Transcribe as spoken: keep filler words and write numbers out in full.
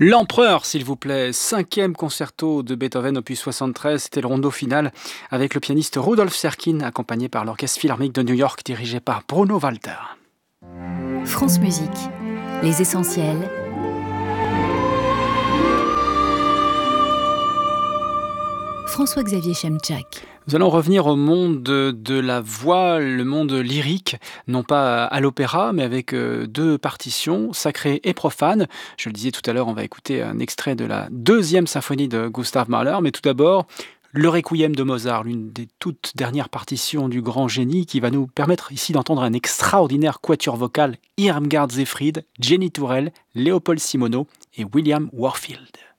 L'Empereur, s'il vous plaît, cinquième concerto de Beethoven, opus soixante-treize, c'était le rondo final avec le pianiste Rudolf Serkin, accompagné par l'Orchestre Philharmonique de New York, dirigé par Bruno Walter. France Musique, les essentiels. François-Xavier Chemchak. Nous allons revenir au monde de, de la voix, le monde lyrique, non pas à l'opéra, mais avec euh, deux partitions, sacrées et profanes. Je le disais tout à l'heure, on va écouter un extrait de la deuxième symphonie de Gustav Mahler, mais tout d'abord, le Requiem de Mozart, l'une des toutes dernières partitions du grand génie, qui va nous permettre ici d'entendre un extraordinaire quatuor vocal, Irmgard Seyfried, Jenny Tourelle, Léopold Simoneau et William Warfield.